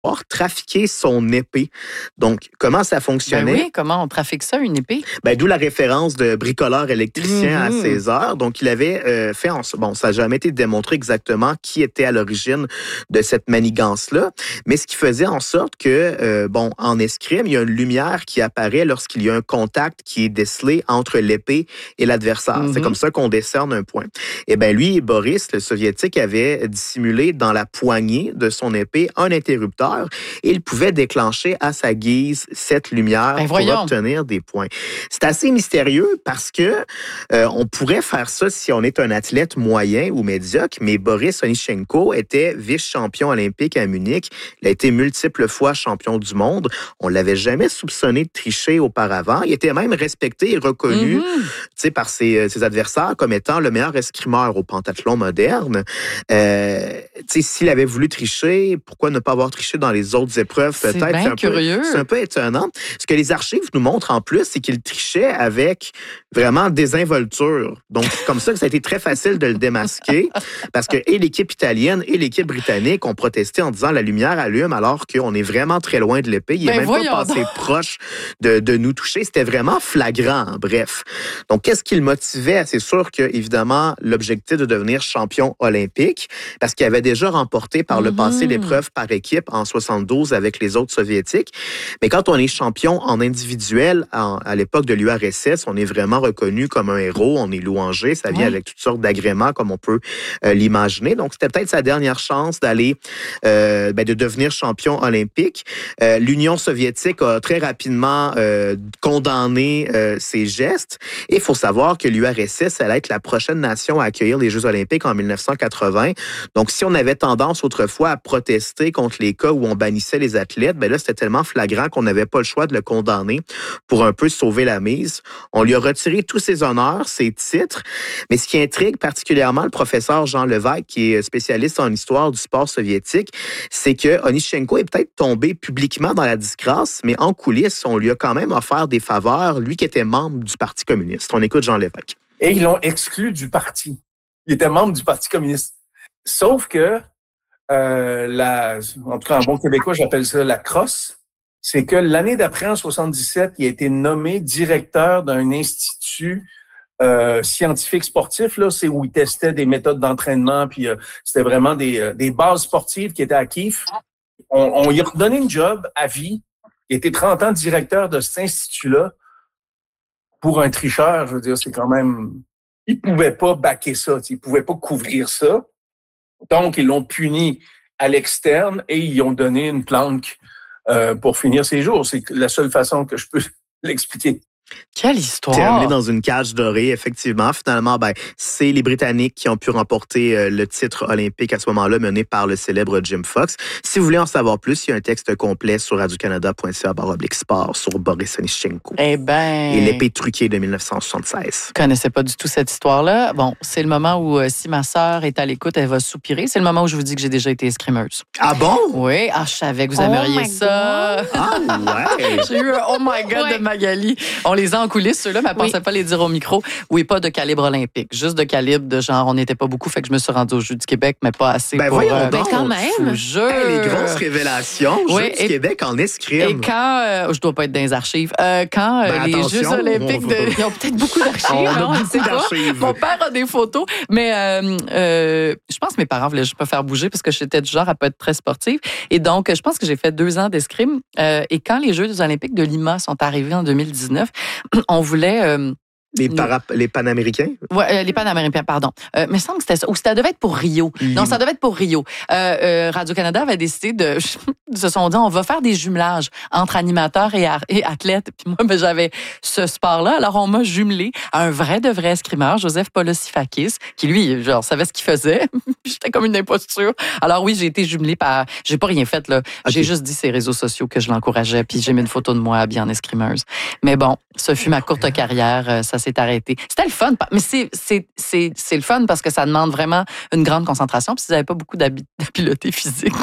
trafiquer son épée. Donc, comment ça fonctionnait? Ben oui, comment on trafique ça, une épée? D'où la référence de bricoleur électricien à César. Donc, il avait fait... Bon, ça n'a jamais été démontré exactement qui était à l'origine de cette manigance-là, mais ce qui faisait en sorte que, en escrime, il y a une lumière qui apparaît lorsqu'il y a un contact qui est décelé entre l'épée et l'adversaire. C'est comme ça qu'on décerne un point. Eh bien, lui, Boris, le soviétique, avait dissimulé dans la poignée de son épée un interrupteur et il pouvait déclencher à sa guise cette lumière pour obtenir des points. C'est assez mystérieux parce que on pourrait faire ça si on est un athlète moyen ou médiocre, mais Boris Onyshchenko était vice-champion olympique à Munich. Il a été multiples fois champion du monde. On l'avait jamais soupçonné de tricher auparavant. Il était même respecté et reconnu par ses adversaires comme étant le meilleur escrimeur au pentathlon moderne. S'il avait voulu tricher, pourquoi ne pas avoir triché dans les autres épreuves, peut-être? C'est bien curieux. C'est un peu étonnant. Ce que les archives nous montrent en plus, c'est qu'il trichait avec vraiment désinvolture. Donc, c'est comme ça que ça a été très facile de le démasquer parce que et l'équipe italienne et l'équipe britannique ont protesté en disant la lumière allume alors qu'on est vraiment très loin de l'épée. Il n'est même pas passé proche de nous toucher. C'était vraiment flagrant, bref. Donc, qu'est-ce qui le motivait? C'est sûr que, évidemment, l'objectif de devenir champion olympique, parce qu'il avait déjà remporté par le passé l'épreuve par équipe en 72 avec les autres soviétiques. Mais quand on est champion en individuel, à l'époque de l'URSS, on est vraiment reconnu comme un héros, on est louangé, ça vient avec toutes sortes d'agréments comme on peut l'imaginer. Donc, c'était peut-être sa dernière chance d'aller, de devenir champion olympique. L'Union soviétique a très rapidement condamné ces gestes. Et il faut savoir que l'URSS allait être la prochaine nation à accueillir les Jeux olympiques en 1980. Donc, si on avait tendance autrefois à protester contre les cas où on bannissait les athlètes, là, c'était tellement flagrant qu'on n'avait pas le choix de le condamner pour un peu sauver la mise. On lui a retiré tous ses honneurs, ses titres. Mais ce qui intrigue particulièrement le professeur Jean Levesque, qui est spécialiste en histoire du sport soviétique, c'est que Onyshchenko est peut-être tombé publiquement dans la disgrâce, mais en coulisses, on lui a quand même offert des faveurs, lui qui était membre du Parti communiste. On écoute Jean Levesque. Et ils l'ont exclu du parti. Il était membre du Parti communiste. Sauf que, en tout cas en bon québécois, j'appelle ça la crosse, c'est que l'année d'après, en 77, il a été nommé directeur d'un institut scientifique sportif. Là, c'est où il testait des méthodes d'entraînement, puis c'était vraiment des bases sportives qui étaient à Kiev. On lui a redonné une job à vie. Il était 30 ans directeur de cet institut-là. Pour un tricheur, je veux dire, c'est quand même... Il pouvait pas backer ça, il pouvait pas couvrir ça. Donc, ils l'ont puni à l'externe et ils ont donné une planque pour finir ses jours. C'est la seule façon que je peux l'expliquer. Quelle histoire! Terminé dans une cage dorée, effectivement. Finalement, c'est les Britanniques qui ont pu remporter le titre olympique à ce moment-là, mené par le célèbre Jim Fox. Si vous voulez en savoir plus, il y a un texte complet sur radiocanada.ca/sport sur Boris Onyshchenko. Eh ben... Et l'épée truquée de 1976. Je connaissais pas du tout cette histoire-là. Bon, c'est le moment où, si ma sœur est à l'écoute, elle va soupirer. C'est le moment où je vous dis que j'ai déjà été escrimeuse. Ah bon? Oui. Ah, je savais que vous aimeriez ça. Ah ouais! J'ai eu un « Oh my God » de Magali. On les a en coulisses, ceux-là, mais elle ne pensait pas les dire au micro. Oui, pas de calibre olympique. Juste de calibre de genre, on n'était pas beaucoup, fait que je me suis rendue aux Jeux du Québec, mais pas assez pour... voyons donc. quand même. Je vous jure. Les grosses révélations, Jeux du Québec en escrime. Et quand... je dois pas être dans les archives. Quand les Jeux olympiques... Ils ont peut-être beaucoup d'archives, non? Je sais pas. Mon père a des photos, mais je pense que mes parents voulaient juste me faire bouger parce que j'étais du genre à pas être très sportive. Et donc, je pense que j'ai fait 2 ans d'escrime. Et quand les Jeux olympiques de Lima sont arrivés en 2019, on voulait... Les Panaméricains? Oui, les Panaméricains, pardon. Mais il me semble que c'était ça. Ou ça devait être pour Rio. Non, ça devait être pour Rio. Radio-Canada avait décidé de... se sont dit, on va faire des jumelages entre animateurs et athlètes. Puis moi, j'avais ce sport-là. Alors, on m'a jumelé à un vrai de vrai escrimeur, Joseph Polosifakis, qui, lui, genre, savait ce qu'il faisait. J'étais comme une imposture. Alors oui, j'ai été jumelée par... J'ai pas rien fait, là. Okay. J'ai juste dit sur les réseaux sociaux que je l'encourageais, puis j'ai mis une photo de moi habillée en escrimeuse. Mais bon, ce fut ma courte carrière. Ça s'est arrêté. C'était le fun, mais c'est le fun parce que ça demande vraiment une grande concentration, puis ils n'avaient pas beaucoup d'habileté physique.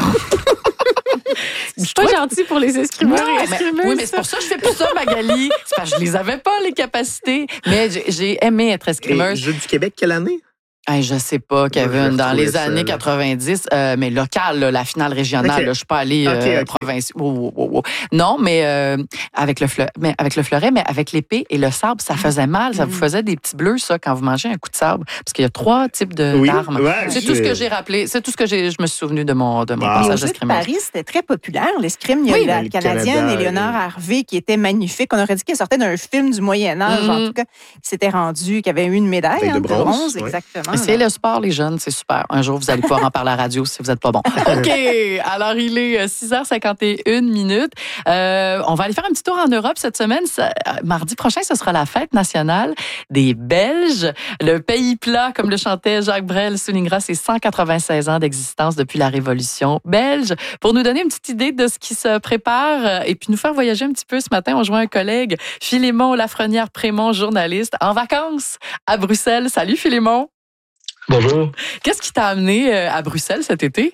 C'est pas gentil pour les escrimeurs et escrimeuses. Oui, mais c'est pour ça que je fais plus ça, Magali. C'est parce que je les avais pas, les capacités. Mais j'ai aimé être escrimeuse. Et Jeux du Québec, quelle année? Hey, je sais pas, Kevin, dans les années 90, mais local, là, la finale régionale, là, je suis pas allée province. Non, mais avec le fleuret, mais avec l'épée et le sabre, ça faisait mal. Ça vous faisait des petits bleus, ça, quand vous mangez un coup de sabre, parce qu'il y a 3 types d'armes. C'est tout ce que j'ai rappelé. C'est tout ce que je me suis souvenu de mon passage d'escrime. Paris, c'était très populaire, l'escrime. Il y a la Canadienne Éléonore Harvey qui était magnifique. On aurait dit qu'elle sortait d'un film du Moyen-Âge, en tout cas, qui s'était rendu, qui avait eu une médaille de bronze, exactement. C'est le sport, les jeunes, c'est super. Un jour, vous allez pouvoir en parler à la radio si vous n'êtes pas bon. OK. Alors, il est 6h51 minutes. On va aller faire un petit tour en Europe cette semaine. Mardi prochain, ce sera la fête nationale des Belges. Le pays plat, comme le chantait Jacques Brel, soulignera ses 196 ans d'existence depuis la Révolution belge. Pour nous donner une petite idée de ce qui se prépare et puis nous faire voyager un petit peu ce matin, on joint un collègue, Philémon Lafrenière-Prémont, journaliste, en vacances à Bruxelles. Salut, Philémon. Bonjour. Qu'est-ce qui t'a amené à Bruxelles cet été?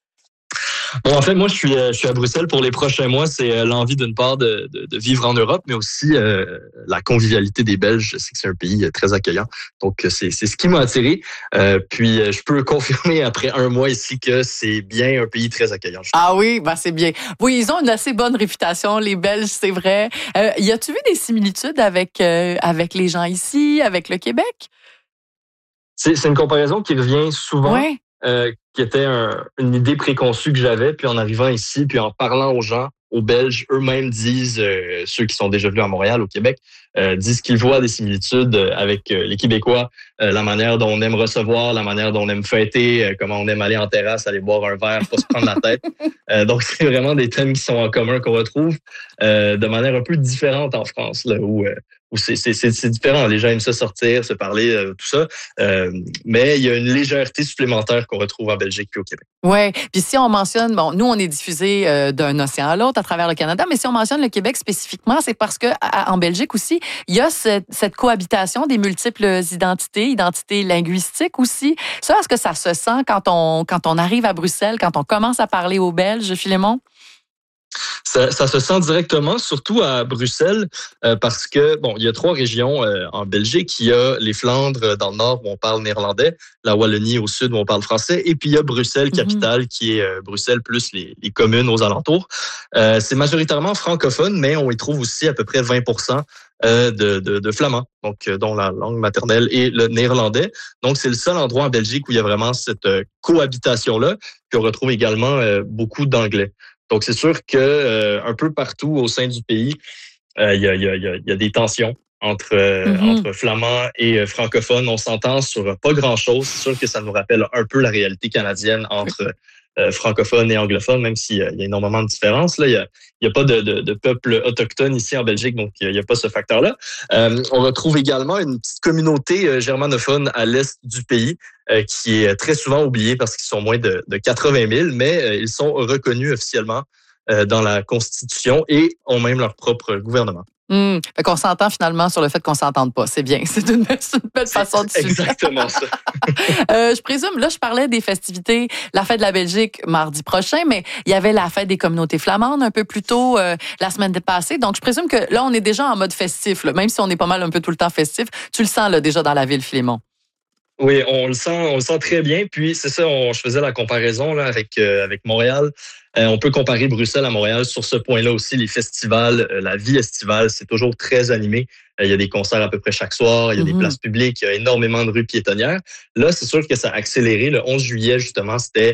Bon, en fait, moi, je suis à Bruxelles pour les prochains mois. C'est l'envie, d'une part, de vivre en Europe, mais aussi la convivialité des Belges. Je sais que c'est un pays très accueillant. Donc, c'est ce qui m'a attiré. Puis, je peux confirmer après un mois ici que c'est bien un pays très accueillant. Ah oui, ben c'est bien. Oui, ils ont une assez bonne réputation, les Belges, c'est vrai. Y a-tu vu des similitudes avec les gens ici, avec le Québec? C'est une comparaison qui revient souvent, qui était une idée préconçue que j'avais. Puis en arrivant ici, puis en parlant aux gens, aux Belges, eux-mêmes disent, ceux qui sont déjà venus à Montréal, au Québec, disent qu'ils voient des similitudes avec les Québécois, la manière dont on aime recevoir, la manière dont on aime fêter, comment on aime aller en terrasse, aller boire un verre, pas se prendre la tête. Donc, c'est vraiment des thèmes qui sont en commun, qu'on retrouve de manière un peu différente en France, là, où c'est différent. Les gens aiment ça sortir, se parler, tout ça. Mais il y a une légèreté supplémentaire qu'on retrouve en Belgique puis au Québec. Oui. Puis si on mentionne, bon, nous, on est diffusé d'un océan à l'autre à travers le Canada, mais si on mentionne le Québec spécifiquement, c'est parce que en Belgique aussi, il y a cette cohabitation des multiples identités linguistiques aussi. Ça, est-ce que ça se sent quand on arrive à Bruxelles, quand on commence à parler aux Belges, Philémon? Ça se sent directement, surtout à Bruxelles, parce que, bon, il y a 3 régions en Belgique. Il y a les Flandres dans le nord où on parle néerlandais, la Wallonie au sud où on parle français, et puis il y a Bruxelles, capitale, qui est Bruxelles plus les communes aux alentours. C'est majoritairement francophone, mais on y trouve aussi à peu près 20% de flamands, donc dont la langue maternelle est le néerlandais. Donc, c'est le seul endroit en Belgique où il y a vraiment cette cohabitation-là. Puis on retrouve également beaucoup d'anglais. Donc, c'est sûr que un peu partout au sein du pays, il y a des tensions entre flamands et francophones. On s'entend sur pas grand-chose. C'est sûr que ça nous rappelle un peu la réalité canadienne entre francophones et anglophones, même s'il y a énormément de différences. Là, il y a pas de peuple autochtone ici en Belgique, donc il y a pas ce facteur-là. On retrouve également une petite communauté germanophone à l'est du pays, qui est très souvent oubliée parce qu'ils sont moins de 80 000, mais ils sont reconnus officiellement dans la Constitution et ont même leur propre gouvernement. Fait qu'on s'entend finalement sur le fait qu'on s'entende pas. C'est bien. C'est une belle façon de suivre. Exactement ça. Je présume, là, je parlais des festivités, la fête de la Belgique mardi prochain, mais il y avait la fête des communautés flamandes un peu plus tôt la semaine passée. Donc, je présume que là, on est déjà en mode festif, là, même si on est pas mal un peu tout le temps festif. Tu le sens là, déjà dans la ville, Philémon? Oui, on le sent très bien. Puis c'est ça, je faisais la comparaison là avec Montréal. On peut comparer Bruxelles à Montréal sur ce point-là aussi. Les festivals, la vie estivale, c'est toujours très animé. Il y a des concerts à peu près chaque soir. Il y a des places publiques. Il y a énormément de rues piétonnières. Là, c'est sûr que ça a accéléré. Le 11 juillet, justement, c'était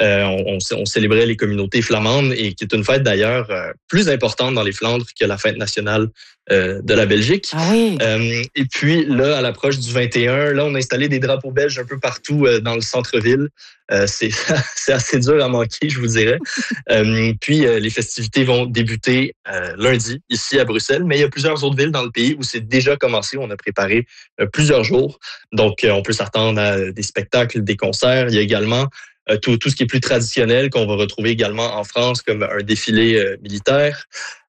on célébrait les communautés flamandes et qui est une fête d'ailleurs plus importante dans les Flandres que la fête nationale de la Belgique. Ah oui. Et puis là, à l'approche du 21, là, on a installé des drapeaux belges un peu partout dans le centre-ville. C'est assez dur à manquer, je vous dirais. Puis les festivités vont débuter lundi ici à Bruxelles, mais il y a plusieurs autres villes dans le pays où c'est déjà commencé. On a préparé plusieurs jours. Donc, on peut s'attendre à des spectacles, des concerts. Il y a également tout ce qui est plus traditionnel qu'on va retrouver également en France, comme un défilé militaire.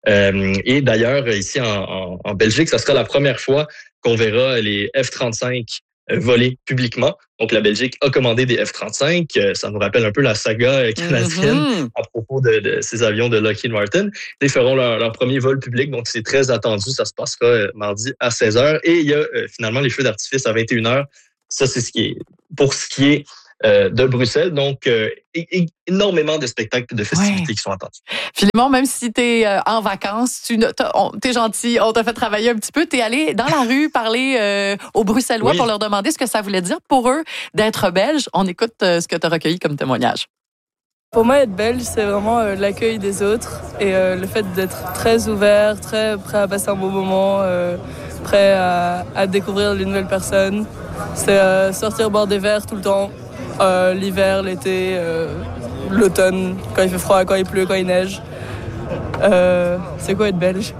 Et d'ailleurs, ici en Belgique, ça sera la première fois qu'on verra les F-35 voler publiquement. Donc, la Belgique a commandé des F-35. Ça nous rappelle un peu la saga canadienne à propos de ces avions de Lockheed Martin. Ils feront leur premier vol public, donc c'est très attendu. Ça se passera mardi à 16h. Et il y a finalement les feux d'artifice à 21h Ça, c'est pour ce qui est de Bruxelles. Donc, énormément de spectacles et de festivités qui sont attendus. Philémon, même si tu es en vacances, t'es gentil, on t'a fait travailler un petit peu. Tu es allé dans la rue parler aux Bruxellois pour leur demander ce que ça voulait dire pour eux d'être belges. On écoute ce que tu as recueilli comme témoignage. Pour moi, être belge, c'est vraiment l'accueil des autres et le fait d'être très ouvert, très prêt à passer un bon moment, prêt à découvrir les nouvelles personnes. C'est sortir boire des verres tout le temps. L'hiver, l'été, l'automne, quand il fait froid, quand il pleut, quand il neige. C'est quoi être belge?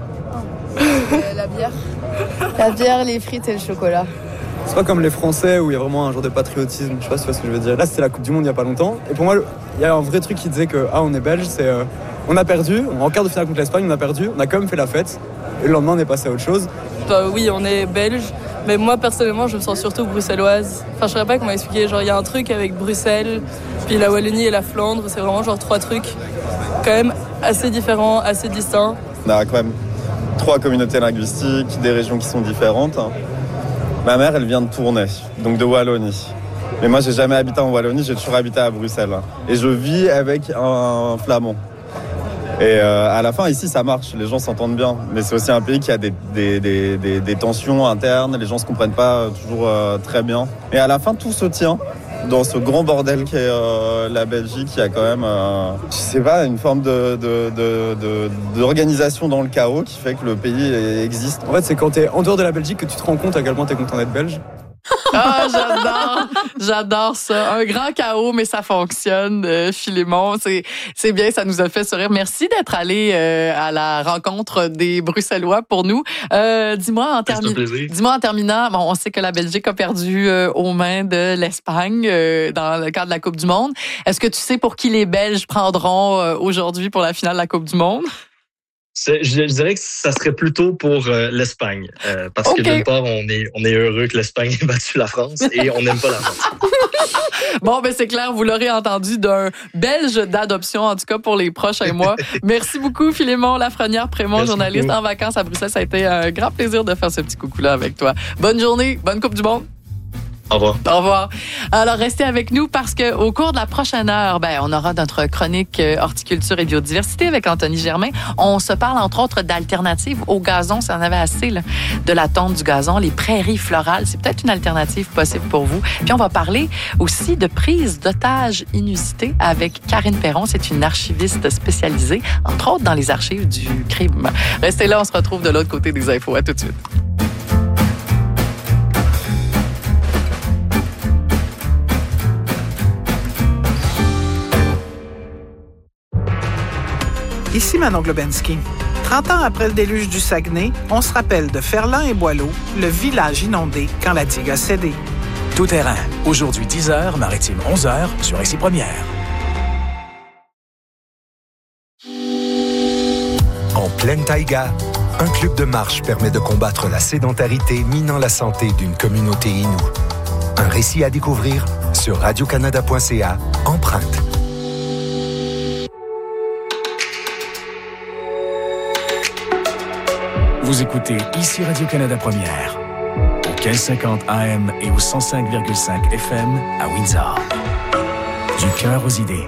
La bière. La bière, les frites et le chocolat. C'est pas comme les Français où il y a vraiment un genre de patriotisme. Je sais pas si tu vois ce que je veux dire. Là, c'était la Coupe du Monde il y a pas longtemps. Et pour moi, il y a un vrai truc qui disait que on est belge, c'est on a perdu, on est en quart de finale contre l'Espagne, on a perdu, on a quand même fait la fête. Et le lendemain, on est passé à autre chose. Oui, on est belge. Mais moi, personnellement, je me sens surtout bruxelloise. Enfin, je saurais pas comment expliquer. Genre, il y a un truc avec Bruxelles, puis la Wallonie et la Flandre. C'est vraiment genre 3 trucs quand même assez différents, assez distincts. On a quand même 3 communautés linguistiques, des régions qui sont différentes. Ma mère, elle vient de Tournai, donc de Wallonie. Mais moi, j'ai jamais habité en Wallonie, j'ai toujours habité à Bruxelles. Et je vis avec un flamand. Et à la fin, ici, ça marche, les gens s'entendent bien. Mais c'est aussi un pays qui a des tensions internes, les gens se comprennent pas toujours très bien. Et à la fin, tout se tient dans ce grand bordel qu'est la Belgique. Il y a quand même, je sais pas, une forme d'organisation dans le chaos qui fait que le pays existe. En fait, c'est quand t'es en dehors de la Belgique que tu te rends compte à quel point t'es content d'être belge. Ah, j'adore ça. Un grand chaos, mais ça fonctionne. Philémon, c'est bien, ça nous a fait sourire. Merci d'être allé à la rencontre des Bruxellois pour nous. Dis-moi en terminant, bon, on sait que la Belgique a perdu aux mains de l'Espagne dans le cadre de la Coupe du Monde. Est-ce que tu sais pour qui les Belges prendront aujourd'hui pour la finale de la Coupe du Monde? Je dirais que ça serait plutôt pour l'Espagne. Parce que d'une part, on est heureux que l'Espagne ait battu la France et on n'aime pas la France. Bon, ben c'est clair, vous l'aurez entendu d'un Belge d'adoption, en tout cas pour les prochains mois. Merci beaucoup, Philémon Lafrenière-Prémont, journaliste en vacances à Bruxelles. Ça a été un grand plaisir de faire ce petit coucou-là avec toi. Bonne journée, bonne Coupe du Monde. Au revoir. Au revoir. Alors, restez avec nous parce qu'au cours de la prochaine heure, on aura notre chronique horticulture et biodiversité avec Anthony Germain. On se parle, entre autres, d'alternatives au gazon. Si on avait assez là, de la tonte du gazon, les prairies florales, c'est peut-être une alternative possible pour vous. Puis, on va parler aussi de prise d'otages inusitée avec Karine Perron. C'est une archiviste spécialisée, entre autres, dans les archives du crime. Restez là, on se retrouve de l'autre côté des infos. À tout de suite. Ici Manon Globensky. 30 ans après le déluge du Saguenay, on se rappelle de Ferland et Boileau, le village inondé quand la digue a cédé. Tout terrain. Aujourd'hui 10h, maritime 11h sur Ici Première. En pleine taïga, un club de marche permet de combattre la sédentarité minant la santé d'une communauté inoue. Un récit à découvrir sur radiocanada.ca, Empreinte. Vous écoutez Ici Radio-Canada Première, au 1550 AM et au 105,5 FM à Windsor. Du cœur aux idées.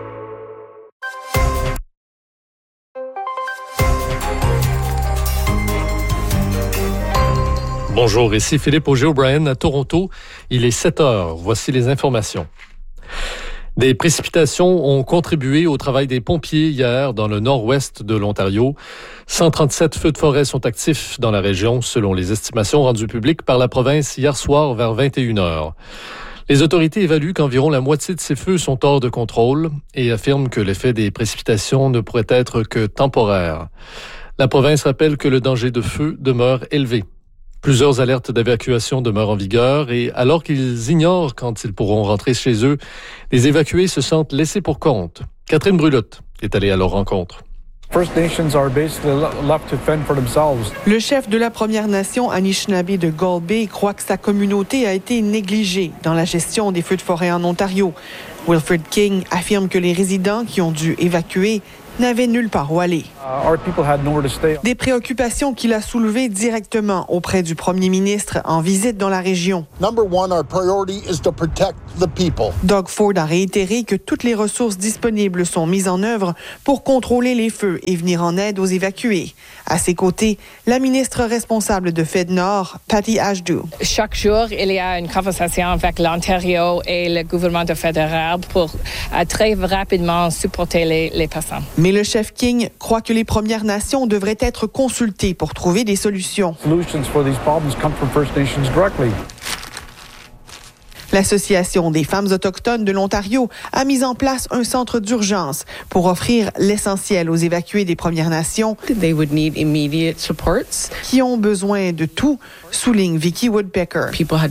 Bonjour, ici Philippe Auger-O'Brien à Toronto. Il est 7 heures. Voici les informations. Des précipitations ont contribué au travail des pompiers hier dans le nord-ouest de l'Ontario. 137 feux de forêt sont actifs dans la région, selon les estimations rendues publiques par la province hier soir vers 21 heures. Les autorités évaluent qu'environ la moitié de ces feux sont hors de contrôle et affirment que l'effet des précipitations ne pourrait être que temporaire. La province rappelle que le danger de feu demeure élevé. Plusieurs alertes d'évacuation demeurent en vigueur et alors qu'ils ignorent quand ils pourront rentrer chez eux, les évacués se sentent laissés pour compte. Catherine Brulotte est allée à leur rencontre. Le chef de la Première Nation Anishinaabe de Gull Bay croit que sa communauté a été négligée dans la gestion des feux de forêt en Ontario. Wilfred King affirme que les résidents qui ont dû évacuer n'avaient nulle part où aller. Des préoccupations qu'il a soulevées directement auprès du premier ministre en visite dans la région. Doug Ford a réitéré que toutes les ressources disponibles sont mises en œuvre pour contrôler les feux et venir en aide aux évacués. À ses côtés, la ministre responsable de FedNord, Patty Ashdow. Chaque jour, il y a une conversation avec l'Ontario et le gouvernement fédéral pour très rapidement supporter les personnes. Mais le chef King croit que les Premières Nations devraient être consultées pour trouver des solutions. L'Association des femmes autochtones de l'Ontario a mis en place un centre d'urgence pour offrir l'essentiel aux évacués des Premières Nations qui ont besoin de tout, souligne Vicky Woodpecker.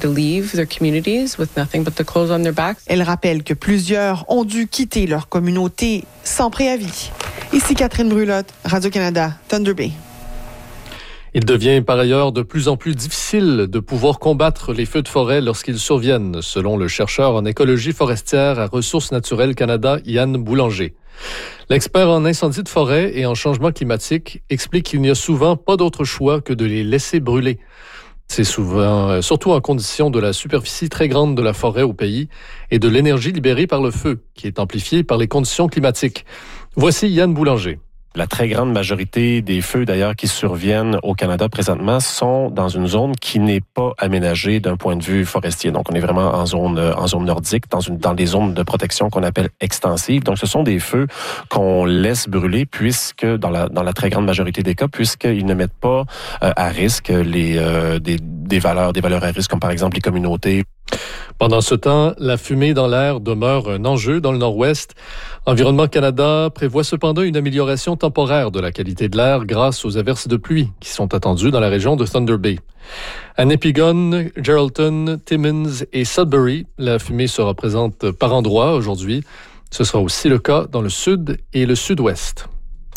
Elle rappelle que plusieurs ont dû quitter leur communauté sans préavis. Ici Catherine Brulotte, Radio-Canada, Thunder Bay. Il devient par ailleurs de plus en plus difficile de pouvoir combattre les feux de forêt lorsqu'ils surviennent, selon le chercheur en écologie forestière à Ressources naturelles Canada, Yann Boulanger. L'expert en incendie de forêt et en changement climatique explique qu'il n'y a souvent pas d'autre choix que de les laisser brûler. C'est souvent, surtout en condition de la superficie très grande de la forêt au pays et de l'énergie libérée par le feu, qui est amplifiée par les conditions climatiques. Voici Yann Boulanger. La très grande majorité des feux, d'ailleurs, qui surviennent au Canada présentement sont dans une zone qui n'est pas aménagée d'un point de vue forestier. Donc, on est vraiment en zone nordique, dans des zones de protection qu'on appelle extensives. Donc, ce sont des feux qu'on laisse brûler puisque, dans la très grande majorité des cas, puisqu'ils ne mettent pas à risque des valeurs à risque, comme par exemple les communautés. Pendant ce temps, la fumée dans l'air demeure un enjeu dans le Nord-Ouest. Environnement Canada prévoit cependant une amélioration temporaire de la qualité de l'air grâce aux averses de pluie qui sont attendues dans la région de Thunder Bay. À Nepegon, Geraldton, Timmins et Sudbury, la fumée sera présente par endroits aujourd'hui. Ce sera aussi le cas dans le sud et le sud-ouest.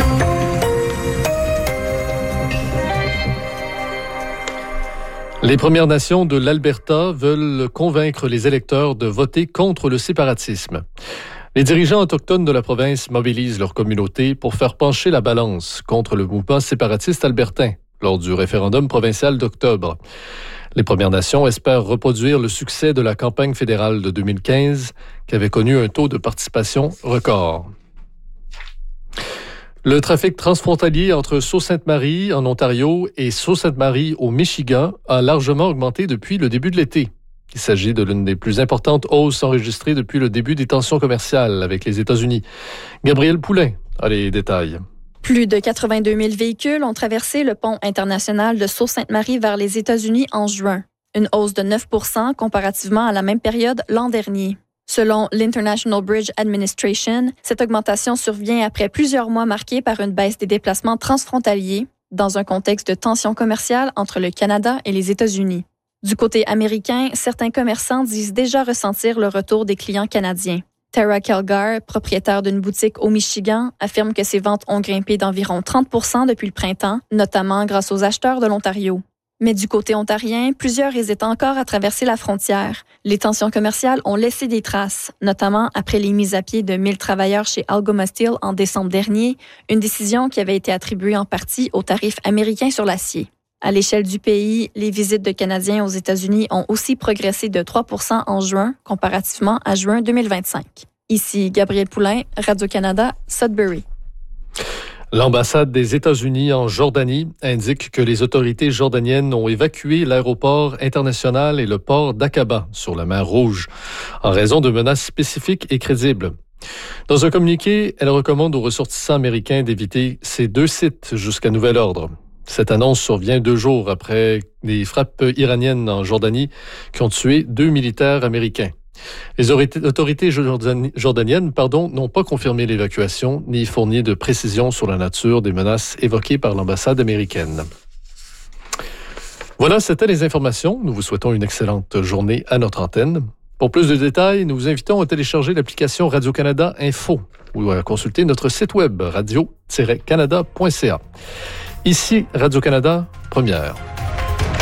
Les Premières Nations de l'Alberta veulent convaincre les électeurs de voter contre le séparatisme. Les dirigeants autochtones de la province mobilisent leur communauté pour faire pencher la balance contre le mouvement séparatiste albertain lors du référendum provincial d'octobre. Les Premières Nations espèrent reproduire le succès de la campagne fédérale de 2015 qui avait connu un taux de participation record. Le trafic transfrontalier entre Sault-Sainte-Marie en Ontario et Sault-Sainte-Marie au Michigan a largement augmenté depuis le début de l'été. Il s'agit de l'une des plus importantes hausses enregistrées depuis le début des tensions commerciales avec les États-Unis. Gabrielle Poulain a les détails. Plus de 82 000 véhicules ont traversé le pont international de Sault-Sainte-Marie vers les États-Unis en juin, une hausse de 9 % comparativement à la même période l'an dernier. Selon l'International Bridge Administration, cette augmentation survient après plusieurs mois marqués par une baisse des déplacements transfrontaliers dans un contexte de tensions commerciales entre le Canada et les États-Unis. Du côté américain, certains commerçants disent déjà ressentir le retour des clients canadiens. Tara Kelgar, propriétaire d'une boutique au Michigan, affirme que ses ventes ont grimpé d'environ 30 % depuis le printemps, notamment grâce aux acheteurs de l'Ontario. Mais du côté ontarien, plusieurs hésitent encore à traverser la frontière. Les tensions commerciales ont laissé des traces, notamment après les mises à pied de 1000 travailleurs chez Algoma Steel en décembre dernier, une décision qui avait été attribuée en partie aux tarifs américains sur l'acier. À l'échelle du pays, les visites de Canadiens aux États-Unis ont aussi progressé de 3 % en juin, comparativement à juin 2025. Ici Gabrielle Poulain, Radio-Canada, Sudbury. L'ambassade des États-Unis en Jordanie indique que les autorités jordaniennes ont évacué l'aéroport international et le port d'Aqaba sur la mer Rouge en raison de menaces spécifiques et crédibles. Dans un communiqué, elle recommande aux ressortissants américains d'éviter ces deux sites jusqu'à nouvel ordre. Cette annonce survient 2 jours après des frappes iraniennes en Jordanie qui ont tué 2 militaires américains. Les autorités jordaniennes n'ont pas confirmé l'évacuation ni fourni de précisions sur la nature des menaces évoquées par l'ambassade américaine. Voilà, c'était les informations. Nous vous souhaitons une excellente journée à notre antenne. Pour plus de détails, nous vous invitons à télécharger l'application Radio-Canada Info ou à consulter notre site web radio-canada.ca. Ici Radio-Canada, première.